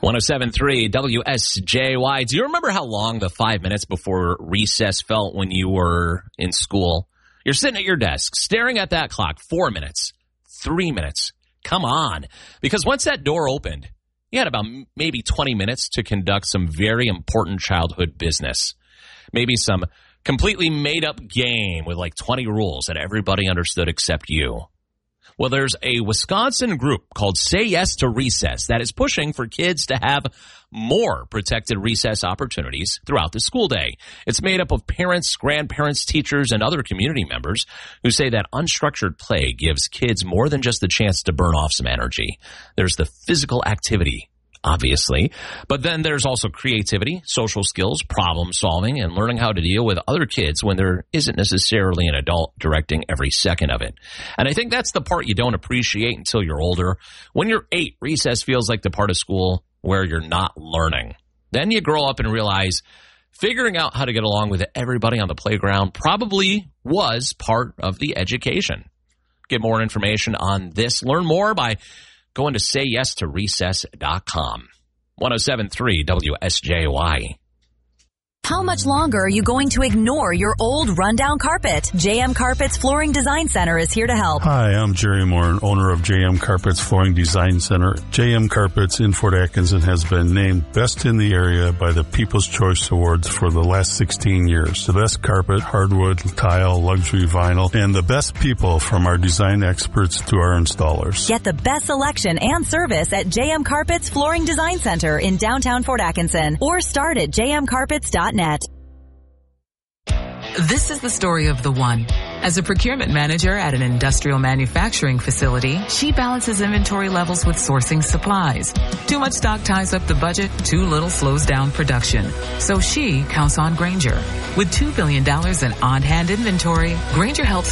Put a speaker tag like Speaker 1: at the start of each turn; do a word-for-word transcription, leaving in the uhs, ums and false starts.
Speaker 1: one oh seven point three W S J Y. Do you remember how long the five minutes before recess felt when you were in school? You're sitting at your desk, staring at that clock. Four minutes. Three minutes. Come on. Because once that door opened, you had about maybe twenty minutes to conduct some very important childhood business. Maybe some completely made-up game with like twenty rules that everybody understood except you. Well, there's a Wisconsin group called Say Yes to Recess that is pushing for kids to have more protected recess opportunities throughout the school day. It's made up of parents, grandparents, teachers, and other community members who say that unstructured play gives kids more than just the chance to burn off some energy. There's the physical activity, obviously, but then there's also creativity, social skills, problem solving, and learning how to deal with other kids when there isn't necessarily an adult directing every second of it. And I think that's the part you don't appreciate until you're older. When you're eight, recess feels like the part of school where you're not learning. Then you grow up and realize figuring out how to get along with everybody on the playground probably was part of the education. Get more information on this. Learn more by going to say yes to recess dot com. one oh seven point three W S J Y.
Speaker 2: How much longer are you going to ignore your old rundown carpet? J M Carpets Flooring Design Center is here to help.
Speaker 3: Hi, I'm Jerry Moore, owner of J M Carpets Flooring Design Center. J M Carpets in Fort Atkinson has been named Best in the Area by the People's Choice Awards for the last sixteen years. The best carpet, hardwood, tile, luxury vinyl, and the best people from our design experts to our installers.
Speaker 2: Get the best selection and service at J M Carpets Flooring Design Center in downtown Fort Atkinson or start at j m carpets dot net.
Speaker 4: This is the story of the one. As a procurement manager at an industrial manufacturing facility, she balances inventory levels with sourcing supplies. Too much stock ties up the budget, too little slows down production. So she counts on Grainger. With two billion dollars in on-hand inventory, Grainger helps